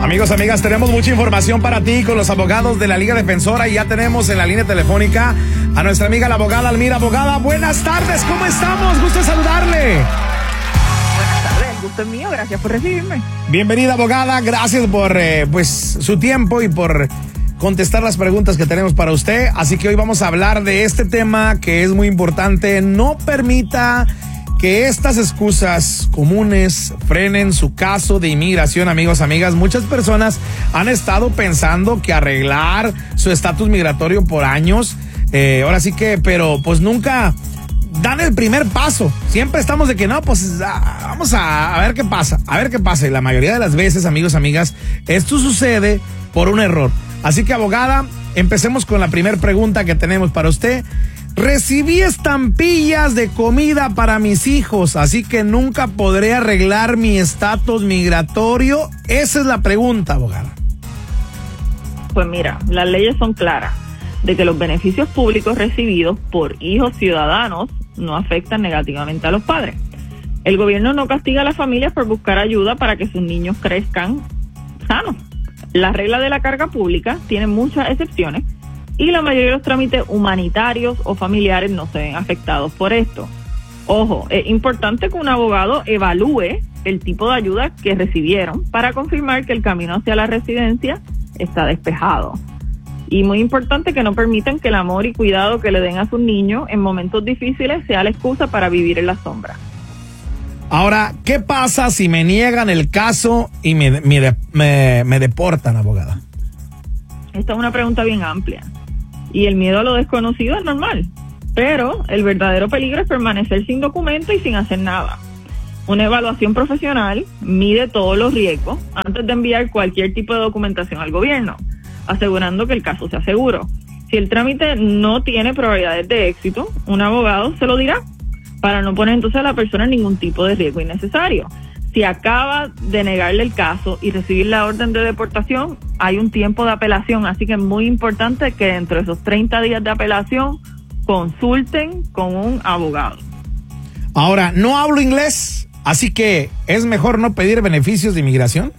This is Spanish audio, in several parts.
Amigos, amigas, tenemos mucha información para ti con los abogados de la Liga Defensora y ya tenemos en la línea telefónica a nuestra amiga la abogada Almira. Abogada, buenas tardes, ¿cómo estamos? Gusto saludarle. Buenas tardes, el gusto es mío, gracias por recibirme. Bienvenida, abogada, gracias por su tiempo y por contestar las preguntas que tenemos para usted. Así que hoy vamos a hablar de este tema que es muy importante. No permita que estas excusas comunes frenen su caso de inmigración, amigos, amigas. Muchas personas han estado pensando que arreglar su estatus migratorio por años, ahora sí que, pero pues nunca dan el primer paso. Siempre estamos de que no, pues vamos a ver qué pasa, Y la mayoría de las veces, amigos, amigas, esto sucede por un error. Así que, abogada, empecemos con la primera pregunta que tenemos para usted. Recibí estampillas de comida para mis hijos, así que nunca podré arreglar mi estatus migratorio. Esa es la pregunta, abogada. Pues mira, las leyes son claras de que los beneficios públicos recibidos por hijos ciudadanos no afectan negativamente a los padres. El gobierno no castiga a las familias por buscar ayuda para que sus niños crezcan sanos. La regla de la carga pública tiene muchas excepciones y la mayoría de los trámites humanitarios o familiares no se ven afectados por esto. Ojo, es importante que un abogado evalúe el tipo de ayuda que recibieron para confirmar que el camino hacia la residencia está despejado. Y muy importante que no permitan que el amor y cuidado que le den a sus niños en momentos difíciles sea la excusa para vivir en la sombra. Ahora, ¿qué pasa si me niegan el caso y me deportan, abogada? Esta es una pregunta bien amplia. Y el miedo a lo desconocido es normal, pero el verdadero peligro es permanecer sin documento y sin hacer nada. Una evaluación profesional mide todos los riesgos antes de enviar cualquier tipo de documentación al gobierno, asegurando que el caso sea seguro. Si el trámite no tiene probabilidades de éxito, un abogado se lo dirá, para no poner entonces a la persona en ningún tipo de riesgo innecesario. Si acaba de negarle el caso y recibir la orden de deportación, hay un tiempo de apelación, así que es muy importante que dentro de esos 30 días de apelación consulten con un abogado. Ahora, no hablo inglés, así que ¿es mejor no pedir beneficios de inmigración?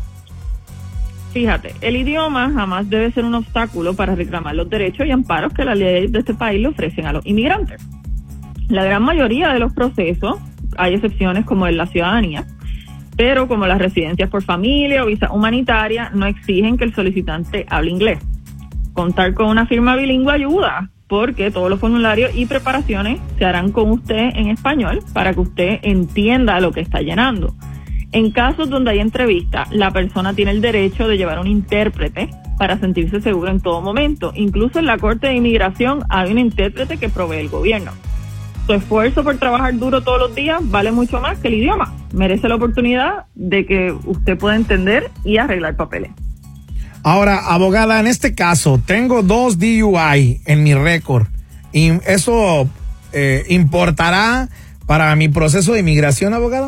Fíjate, el idioma jamás debe ser un obstáculo para reclamar los derechos y amparos que las leyes de este país le ofrecen a los inmigrantes. La gran mayoría de los procesos, hay excepciones como en la ciudadanía, pero como las residencias por familia o visa humanitaria, no exigen que el solicitante hable inglés. Contar con una firma bilingüe ayuda, porque todos los formularios y preparaciones se harán con usted en español para que usted entienda lo que está llenando. En casos donde hay entrevista, la persona tiene el derecho de llevar un intérprete para sentirse seguro en todo momento. Incluso en la Corte de Inmigración hay un intérprete que provee el gobierno. Su esfuerzo por trabajar duro todos los días vale mucho más que el idioma. Merece la oportunidad de que usted pueda entender y arreglar papeles. Ahora, abogada, en este caso, tengo 2 DUI en mi récord. ¿Y eso importará para mi proceso de inmigración, abogada?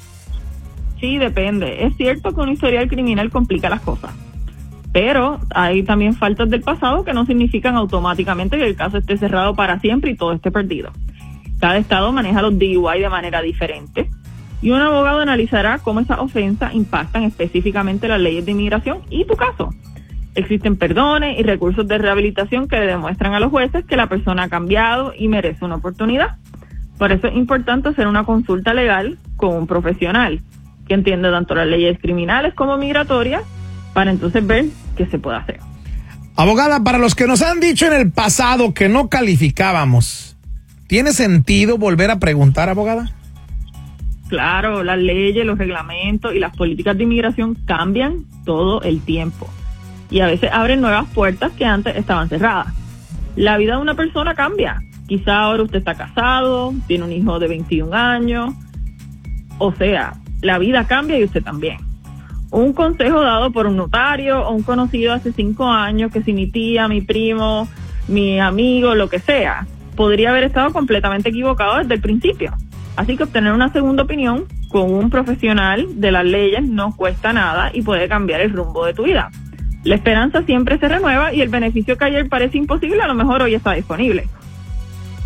Sí, depende. Es cierto que un historial criminal complica las cosas, pero hay también faltas del pasado que no significan automáticamente que el caso esté cerrado para siempre y todo esté perdido. Cada estado maneja los DUI de manera diferente y un abogado analizará cómo esas ofensas impactan específicamente las leyes de inmigración y tu caso. Existen perdones y recursos de rehabilitación que le demuestran a los jueces que la persona ha cambiado y merece una oportunidad. Por eso es importante hacer una consulta legal con un profesional que entiende tanto las leyes criminales como migratorias para entonces ver qué se puede hacer. Abogada, para los que nos han dicho en el pasado que no calificábamos, ¿tiene sentido volver a preguntar, abogada? Claro, las leyes, los reglamentos y las políticas de inmigración cambian todo el tiempo y a veces abren nuevas puertas que antes estaban cerradas. La vida de una persona cambia. Quizá ahora usted está casado, tiene un hijo de 21 años, o sea, la vida cambia y usted también. Un consejo dado por un notario o un conocido hace 5 años, que si mi tía, mi primo, mi amigo, lo que sea, podría haber estado completamente equivocado desde el principio. Así que obtener una segunda opinión con un profesional de las leyes no cuesta nada y puede cambiar el rumbo de tu vida. La esperanza siempre se renueva y el beneficio que ayer parece imposible, a lo mejor hoy está disponible.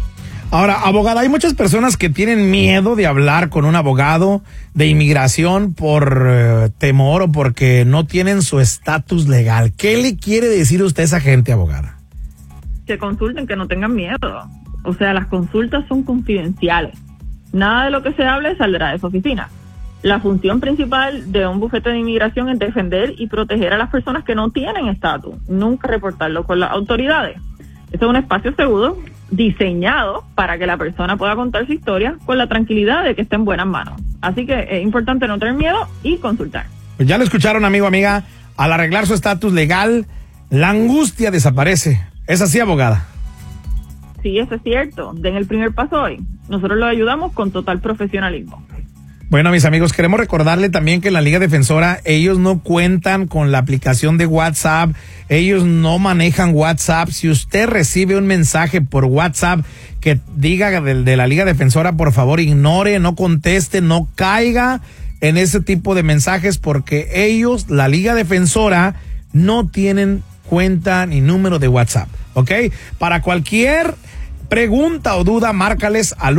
Ahora, abogada, hay muchas personas que tienen miedo de hablar con un abogado de inmigración por temor o porque no tienen su estatus legal. ¿Qué le quiere decir usted a esa gente, abogada? Que consulten, que no tengan miedo. O sea, las consultas son confidenciales. Nada de lo que se hable saldrá de su oficina. La función principal de un bufete de inmigración es defender y proteger a las personas que no tienen estatus, nunca reportarlo con las autoridades. Este es un espacio seguro diseñado para que la persona pueda contar su historia con la tranquilidad de que está en buenas manos. Así que es importante no tener miedo y consultar. Pues ya lo escucharon, amigo, amiga. Al arreglar su estatus legal, la angustia desaparece. ¿Es así, abogada? Sí, eso es cierto. Den el primer paso hoy. Nosotros lo ayudamos con total profesionalismo. Bueno, mis amigos, queremos recordarle también que en la Liga Defensora ellos no cuentan con la aplicación de WhatsApp, ellos no manejan WhatsApp. Si usted recibe un mensaje por WhatsApp que diga de la Liga Defensora, por favor ignore, no conteste, no caiga en ese tipo de mensajes porque ellos, la Liga Defensora, no tienen cuenta ni número de WhatsApp, ¿ok? Para cualquier pregunta o duda, márcales al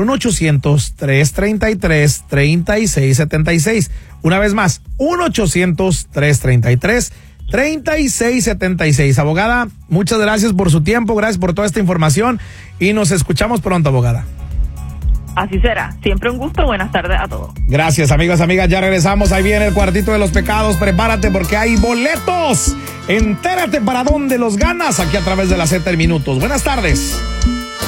1-800-333-3676. Una vez más, 1-800-333-3676. Abogada, muchas gracias por su tiempo, gracias por toda esta información y nos escuchamos pronto, abogada. Así será. Siempre un gusto. Buenas tardes a todos. Gracias, amigos, amigas. Ya regresamos. Ahí viene el cuartito de los pecados. Prepárate porque hay boletos. Entérate para dónde los ganas aquí a través de la Z en Minutos. Buenas tardes.